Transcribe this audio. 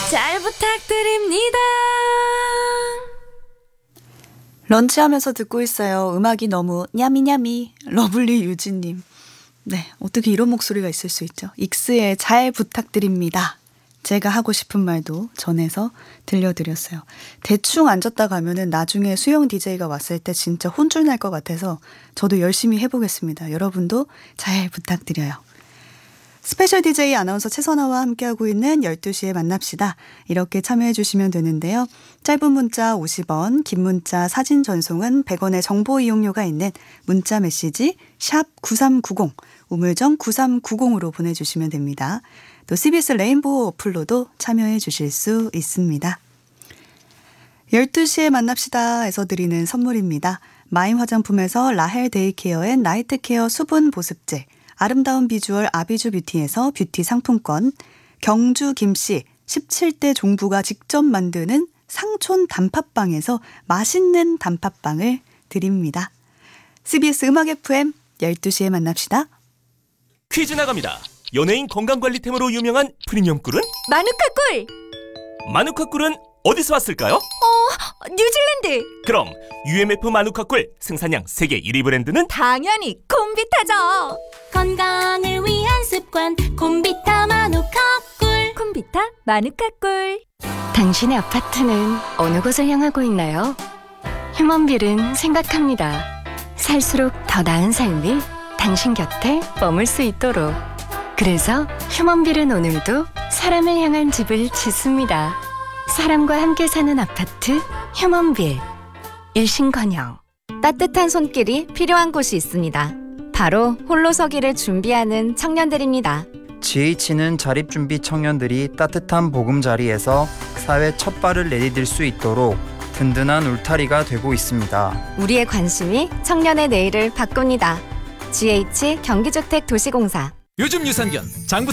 잘 부탁드립니다. 런치하면서 듣고 있어요. 음악이 너무 냐미냐미. 러블리 유진님. 네, 어떻게 이런 목소리가 있을 수 있죠? 익스의 잘 부탁드립니다. 제가 하고 싶은 말도 전해서 들려드렸어요. 대충 앉았다 가면은 나중에 수영 DJ가 왔을 때 진짜 혼쭐 날 것 같아서 저도 열심히 해보겠습니다. 여러분도 잘 부탁드려요. 스페셜 DJ 아나운서 최선아와 함께하고 있는 12시에 만납시다. 이렇게 참여해 주시면 되는데요. 짧은 문자 50원, 긴 문자 사진 전송은 100원의 정보 이용료가 있는 문자 메시지 샵 9390, 우물정 9390으로 보내주시면 됩니다. 또 CBS 레인보우 어플로도 참여해 주실 수 있습니다. 12시에 만납시다에서 드리는 선물입니다. 마임 화장품에서 라헬 데이케어 앤 나이트케어 수분 보습제, 아름다운 비주얼 아비주 뷰티에서 뷰티 상품권, 경주 김씨 17대 종부가 직접 만드는 상촌 단팥빵에서 맛있는 단팥빵을 드립니다. CBS 음악 FM 12시에 만납시다. 퀴즈 나갑니다. 연예인 건강관리템으로 유명한 프리미엄 꿀은? 마누카 꿀! 마누카 꿀은 어디서 왔을까요? 뉴질랜드! 그럼 UMF 마누카 꿀 생산량 세계 1위 브랜드는? 당연히 콤비타죠. 건강을 위한 습관 콤비타 마누카 꿀. 콤비타 마누카 꿀. 당신의 아파트는 어느 곳을 향하고 있나요? 휴먼빌은 생각합니다. 살수록 더 나은 삶이 당신 곁에 머물 수 있도록. 그래서 휴먼빌은 오늘도 사람을 향한 집을 짓습니다. 사람과 함께 사는 아파트 휴먼빌. 일신건영. 따뜻한 손길이 필요한 곳이 있습니다. 바로 홀로서기를 준비하는 청년들입니다. GH는 자립준비 청년들이 따뜻한 보금자리에서 사회 첫 발을 내디딜 수 있도록 든든한 울타리가 되고 있습니다. 우리의 관심이 청년의 내일을 바꿉니다. GH 경기주택도시공사. 요즘 유산균 장부